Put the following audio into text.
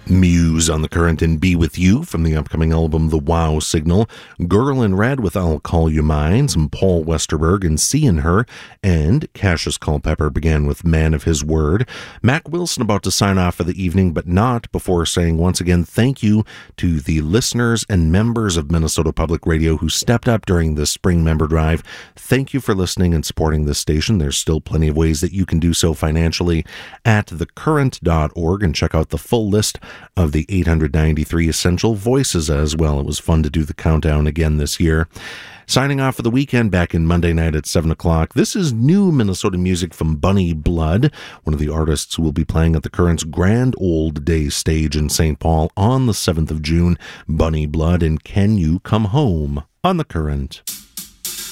Muse on the Current and Be With You from the upcoming album The Wow Signal, Girl in Red with I'll Call You Mine, some Paul Westerberg and Seein' Her, and Cassius Culpepper began with Man of His Word. Mac Wilson about to sign off for the evening, but not before saying once again thank you to the listeners and members of Minnesota Public Radio who stepped up during this spring member drive. Thank you for listening and supporting this station. There's still plenty of ways that you can do so financially at thecurrent.org, and check out the full list of the 893 essential voices as well. It was fun to do the countdown again this year. Signing off for the weekend, back in Monday night at 7 o'clock. This is new Minnesota music from Bunny Blood, one of the artists who will be playing at the Current's Grand Old Day stage in St. Paul on the 7th of June. Bunny Blood and Can You Come Home on the Current.